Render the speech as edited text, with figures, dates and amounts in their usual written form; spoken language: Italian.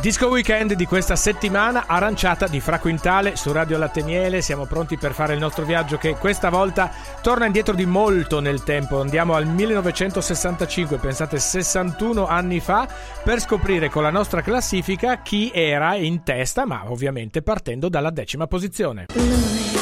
Disco Weekend di questa settimana, Aranciata di Fra Quintale su Radio Latte Miele. Siamo pronti per fare il nostro viaggio che questa volta torna indietro di molto nel tempo. Andiamo al 1965, pensate 61 anni fa, per scoprire con la nostra classifica chi era in testa, ma ovviamente partendo dalla 10ª posizione.